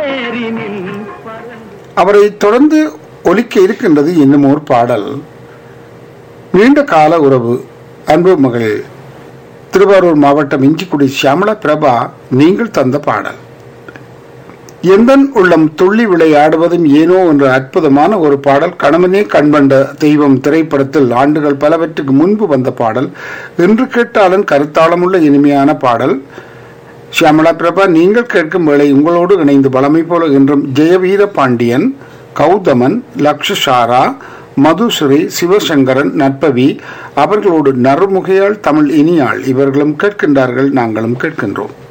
அவரை தொடர்ந்து ஒலிக்க இருக்கின்றது இன்னும் ஒரு பாடல். நீண்ட கால உறவு அன்பு மகள் திருவாரூர் மாவட்டம் இஞ்சிக்குடி சியாமளா பிரபா நீங்கள் தந்த பாடல். எந்தன் உள்ளம் துள்ளி விளையாடுவதும் ஏனோ என்ற அற்புதமான ஒரு பாடல். கணவனே கண்பண்ட தெய்வம் திரைப்படத்தில் ஆண்டுகள் பலவற்றுக்கு முன்பு வந்த பாடல். இன்று கேட்டாலும் கருத்தாளமுள்ள இனிமையான பாடல். சியாமளா பிரபா நீங்கள் கேட்கும் வேளை உங்களோடு இணைந்து பலமை போல என்றும் ஜெயவீர பாண்டியன், கௌதமன், லக்ஷசாரா, மதுஸ்ரீ, சிவசங்கரன், நட்பவி அவர்களோடு நறுமுகையாள் தமிழ் இனியாள் இவர்களும் கேட்கின்றார்கள், நாங்களும் கேட்கின்றோம்.